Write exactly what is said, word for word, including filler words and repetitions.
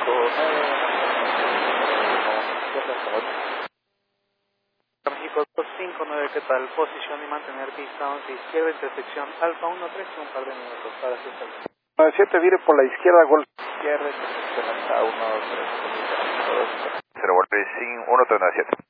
México dos cinco nueve, ¿qué tal? Posición y mantener pista once izquierda, intersección Alfa uno tres, un par de minutos para su salida. nueve siete, vire por la izquierda, Golf. Izquierda, intersección Alfa uno tres. cero, Golf, uno tres nueve siete.